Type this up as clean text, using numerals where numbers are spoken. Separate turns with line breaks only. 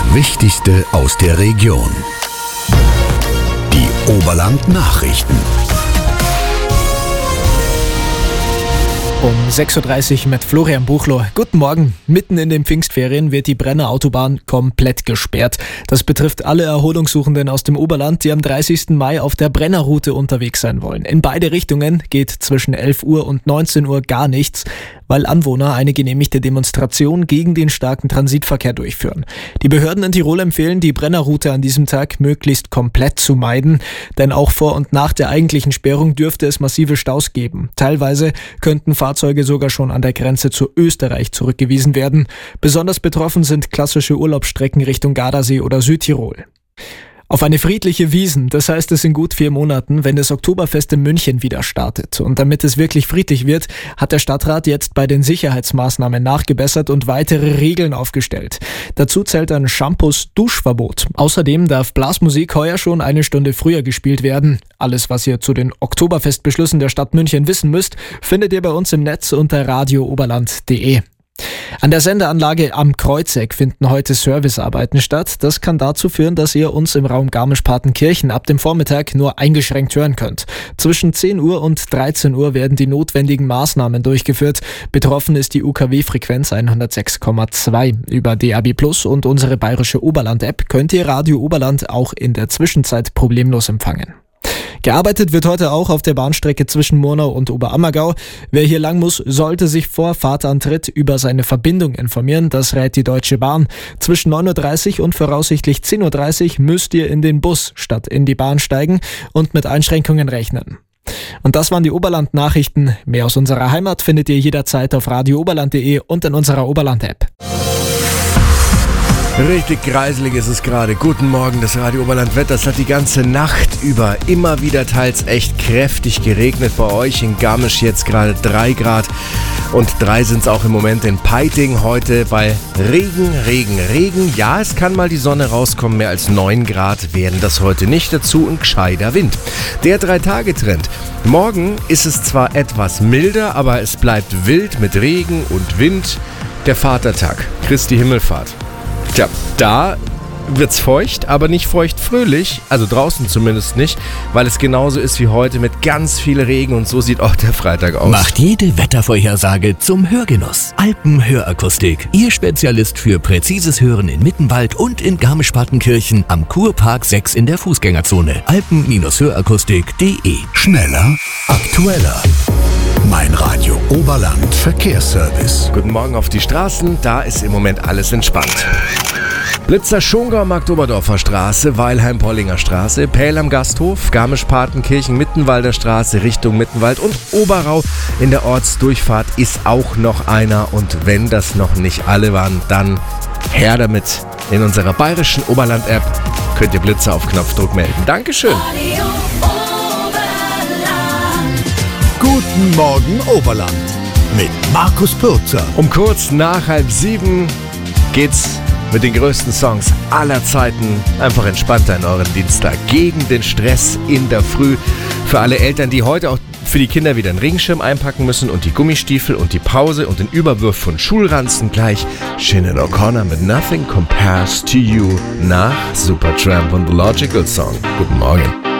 Wichtigste aus der Region. Die Oberland-Nachrichten.
Um 6.30 Uhr mit Florian Buchloh. Guten Morgen. Mitten in den Pfingstferien wird die Brenner Autobahn komplett gesperrt. Das betrifft alle Erholungssuchenden aus dem Oberland, die am 30. Mai auf der Brennerroute unterwegs sein wollen. In beide Richtungen geht zwischen 11 Uhr und 19 Uhr gar nichts, weil Anwohner eine genehmigte Demonstration gegen den starken Transitverkehr durchführen. Die Behörden in Tirol empfehlen, die Brennerroute an diesem Tag möglichst komplett zu meiden, denn auch vor und nach der eigentlichen Sperrung dürfte es massive Staus geben. Teilweise könnten Fahrzeuge sogar schon an der Grenze zu Österreich zurückgewiesen werden. Besonders betroffen sind klassische Urlaubsstrecken Richtung Gardasee oder Südtirol. Auf eine friedliche Wiesn, das heißt es in gut 4 Monaten, wenn das Oktoberfest in München wieder startet. Und damit es wirklich friedlich wird, hat der Stadtrat jetzt bei den Sicherheitsmaßnahmen nachgebessert und weitere Regeln aufgestellt. Dazu zählt ein Shampoos-Duschverbot. Außerdem darf Blasmusik heuer schon 1 Stunde früher gespielt werden. Alles, was ihr zu den Oktoberfestbeschlüssen der Stadt München wissen müsst, findet ihr bei uns im Netz unter radiooberland.de. An der Sendeanlage am Kreuzeck finden heute Servicearbeiten statt. Das kann dazu führen, dass ihr uns im Raum Garmisch-Partenkirchen ab dem Vormittag nur eingeschränkt hören könnt. Zwischen 10 Uhr und 13 Uhr werden die notwendigen Maßnahmen durchgeführt. Betroffen ist die UKW-Frequenz 106,2. Über DAB+ und unsere bayerische Oberland-App könnt ihr Radio Oberland auch in der Zwischenzeit problemlos empfangen. Gearbeitet wird heute auch auf der Bahnstrecke zwischen Murnau und Oberammergau. Wer hier lang muss, sollte sich vor Fahrtantritt über seine Verbindung informieren. Das rät die Deutsche Bahn. Zwischen 9.30 Uhr und voraussichtlich 10.30 Uhr müsst ihr in den Bus statt in die Bahn steigen und mit Einschränkungen rechnen. Und das waren die Oberland-Nachrichten. Mehr aus unserer Heimat findet ihr jederzeit auf radiooberland.de und in unserer Oberland-App.
Richtig greiselig ist es gerade. Guten Morgen, das Radio Oberland Wetter. Es hat die ganze Nacht über immer wieder teils echt kräftig geregnet. Bei euch in Garmisch jetzt gerade 3 Grad und 3 sind es auch im Moment in Peiting heute bei Regen. Ja, es kann mal die Sonne rauskommen. Mehr als 9 Grad werden das heute nicht. Dazu ein gescheiter Wind. Der 3-Tage-Trend. Morgen ist es zwar etwas milder, aber es bleibt wild mit Regen und Wind. Der Vatertag, Christi Himmelfahrt. Tja, da wird's feucht, aber nicht feucht-fröhlich, also draußen zumindest nicht, weil es genauso ist wie heute mit ganz viel Regen und so sieht auch der Freitag aus.
Macht jede Wettervorhersage zum Hörgenuss. Alpenhörakustik, Ihr Spezialist für präzises Hören in Mittenwald und in Garmisch-Partenkirchen am Kurpark 6 in der Fußgängerzone. Alpen-Hörakustik.de. Schneller, aktueller. Mein Radio Oberland Verkehrsservice.
Guten Morgen auf die Straßen, da ist im Moment alles entspannt. Blitzer Schongau, Marktoberdorfer Straße, Weilheim-Pollinger Straße, Pähl am Gasthof, Garmisch-Partenkirchen, Mittenwalder Straße Richtung Mittenwald und Oberau. In der Ortsdurchfahrt ist auch noch einer und wenn das noch nicht alle waren, dann her damit. In unserer bayerischen Oberland-App könnt ihr Blitzer auf Knopfdruck melden. Dankeschön.
Guten Morgen Oberland mit Markus Pürzer.
Um kurz nach 6:30 geht's mit den größten Songs aller Zeiten einfach entspannter in euren Dienstag. Gegen den Stress in der Früh. Für alle Eltern, die heute auch für die Kinder wieder einen Regenschirm einpacken müssen und die Gummistiefel und die Pause und den Überwurf von Schulranzen gleich. Sinead O'Connor mit Nothing Compares to You nach Supertramp und The Logical Song. Guten Morgen.